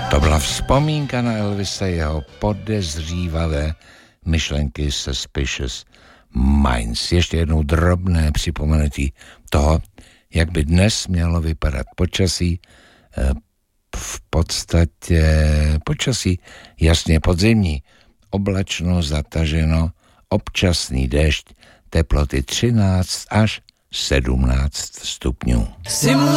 To byla vzpomínka na Elvise, jeho podezřívavé myšlenky Suspicious Minds. Ještě jednou drobné připomenutí toho, jak by dnes mělo vypadat počasí. V podstatě počasí jasně podzimní, oblačno, zataženo, občasný déšť, teploty 13 až 17 stupňů.